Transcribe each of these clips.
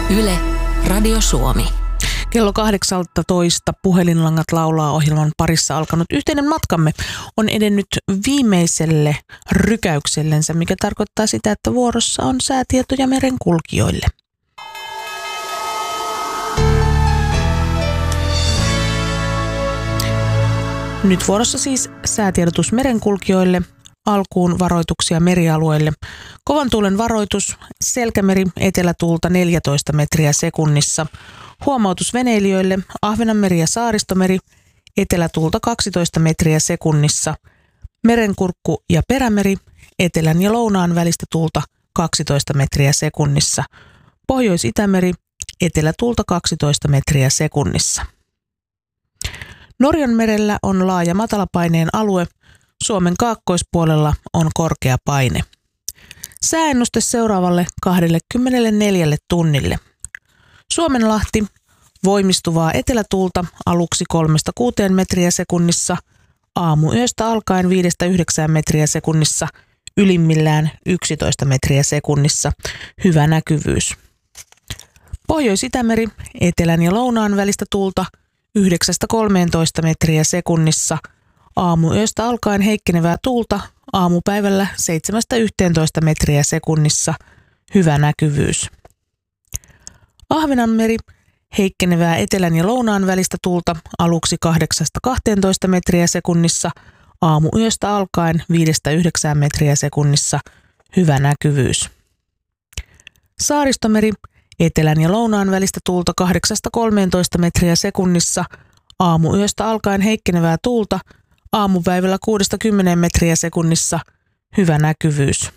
Yle, Radio Suomi. Kello 18 puhelinlangat laulaa -ohjelman parissa alkanut yhteinen matkamme on edennyt viimeiselle rykäyksellensä, mikä tarkoittaa sitä, että vuorossa on säätietoja merenkulkijoille. Nyt vuorossa siis säätiedotus merenkulkijoille. Alkuun varoituksia merialueille. Kovan tuulen varoitus, Selkämeri, etelätuulta 14 metriä sekunnissa. Huomautus veneilijöille, Ahvenanmeri ja Saaristomeri, etelätuulta 12 metriä sekunnissa. Merenkurkku ja Perämeri, etelän ja lounaan välistä tuulta 12 metriä sekunnissa. Pohjois-Itämeri, etelätuulta 12 metriä sekunnissa. Norjan merellä on laaja matalapaineen alue. Suomen kaakkoispuolella on korkea paine. Sääennuste seuraavalle 24 tunnille. Suomenlahti, voimistuvaa etelätuulta aluksi 3-6 metriä sekunnissa, aamuyöstä alkaen 5-9 metriä sekunnissa, ylimmillään 11 metriä sekunnissa, hyvä näkyvyys. Pohjois-Itämeri, etelän ja lounaan välistä tuulta 9-13 metriä sekunnissa, aamuyöstä alkaen heikkenevää tuulta, aamupäivällä 7-11 metriä sekunnissa, hyvä näkyvyys. Ahvenanmeri, heikkenevää etelän ja lounaan välistä tuulta, aluksi 8-12 metriä sekunnissa, aamuyöstä alkaen 5-9 metriä sekunnissa, hyvä näkyvyys. Saaristomeri, etelän ja lounaan välistä tuulta 8-13 metriä sekunnissa, aamuyöstä alkaen heikkenevää tuulta, aamupäivällä 6-10 metriä sekunnissa, hyvä näkyvyys.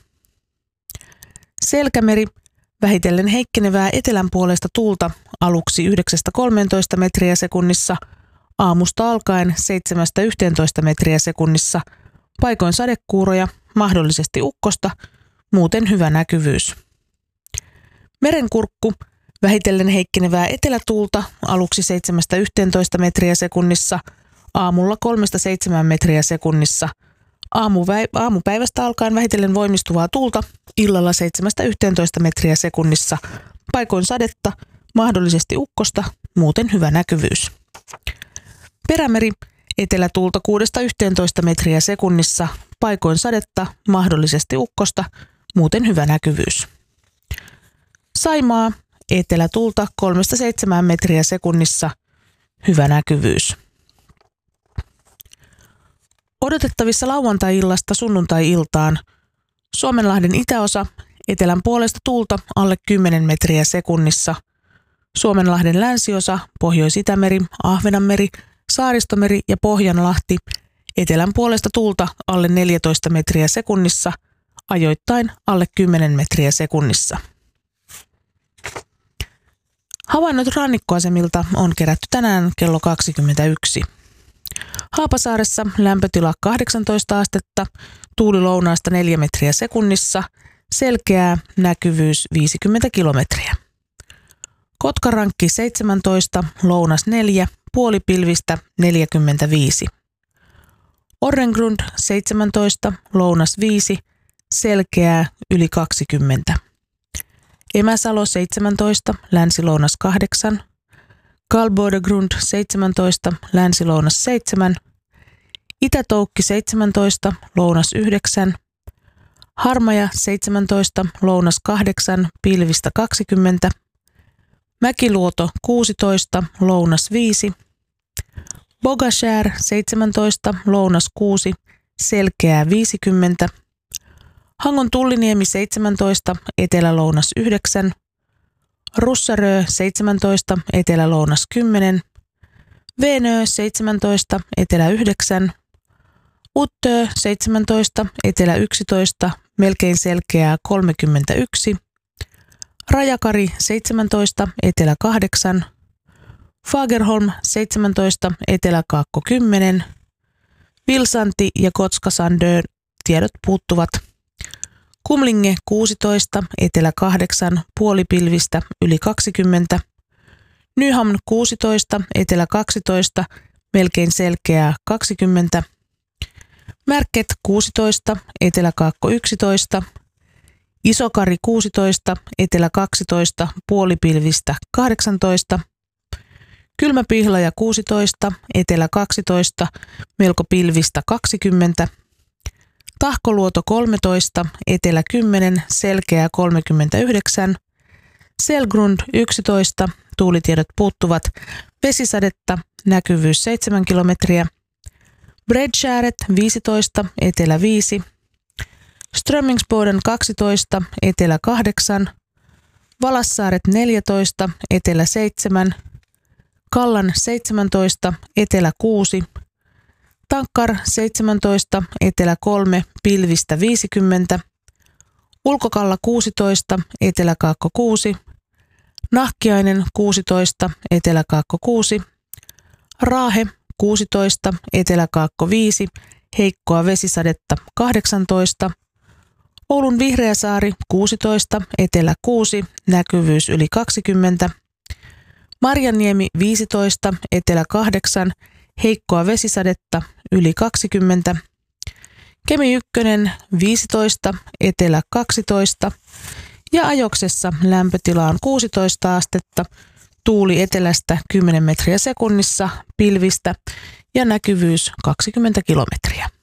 Selkämeri, vähitellen heikkenevää etelän puolesta tuulta, aluksi 9-13 metriä sekunnissa, aamusta alkaen 7-11 metriä sekunnissa, paikoin sadekuuroja, mahdollisesti ukkosta, muuten hyvä näkyvyys. Merenkurkku, vähitellen heikkenevää etelätuulta, aluksi 7-11 metriä sekunnissa, aamulla 3-7 metriä sekunnissa, aamupäivästä alkaen vähitellen voimistuvaa tuulta, illalla 7-11 metriä sekunnissa, paikoin sadetta, mahdollisesti ukkosta, muuten hyvä näkyvyys. Perämeri, etelätuulta 6-11 metriä sekunnissa, paikoin sadetta, mahdollisesti ukkosta, muuten hyvä näkyvyys. Saimaa, etelätuulta 3-7 metriä sekunnissa, hyvä näkyvyys. Odotettavissa lauantai-illasta sunnuntai-iltaan Suomenlahden itäosa, etelän puolesta tuulta alle 10 metriä sekunnissa. Suomenlahden länsiosa, Pohjois-Itämeri, Ahvenanmeri, Saaristomeri ja Pohjanlahti, etelän puolesta tuulta alle 14 metriä sekunnissa, ajoittain alle 10 metriä sekunnissa. Havainnot rannikkoasemilta on kerätty tänään kello 21. Haapasaaressa lämpötila 18 astetta, tuuli lounaasta 4 metriä sekunnissa, selkeää, näkyvyys 50 kilometriä. Kotkarankki 17, lounas 4, puolipilvistä 45. Orrengrund 17, lounas 5, selkeää, yli 20. Emäsalo 17, länsi-lounas 8. Kalbodegrund 17, länsi-lounas 7, Itä-Toukki 17, lounas 9, Harmaja 17, lounas 8, pilvistä 20, Mäkiluoto 16, lounas 5, Bogashär 17, lounas 6, selkeää 50, Hangon Tulliniemi 17, etelä-lounas 9, Russarö 17, etelä-lounas 10, Venö 17, etelä 9, Uttö 17, etelä 11, melkein selkeää 31, Rajakari 17, etelä 8, Fagerholm 17, etelä-kaakko 10, Vilsanti ja Kotskasandö tiedot puuttuvat. Kumlinge 16, etelä 8, puolipilvistä yli 20. Nyhamn 16, etelä 12, melkein selkeää 20. Märket 16, eteläkaakko 11. Isokari 16, etelä 12, puolipilvistä 18. Kylmä-Pihlaja 16, etelä 12, melko pilvistä 20. Tahkoluoto 13, etelä 10, selkeä 39. Selgrund 11, tuulitiedot puuttuvat, vesisadetta, näkyvyys 7 kilometriä. Bredskäret 15, etelä 5. Strömmingsboden 12, etelä 8. Valassaaret 14, etelä 7. Kallan 17, etelä 6. Tankkar 17, etelä 3, pilvistä 50. Ulkokalla 16, eteläkaakko 6. Nahkiainen 16, eteläkaakko 6. Raahe 16, eteläkaakko 5, heikkoa vesisadetta 18. Oulun Vihreäsaari 16, etelä 6, näkyvyys yli 20. Marjaniemi 15, etelä 8, heikkoa vesisadetta yli 20. Kemi 1 15, etelä 12 ja Ajoksessa lämpötila on 16 astetta, tuuli etelästä 10 metriä sekunnissa, pilvistä ja näkyvyys 20 kilometriä.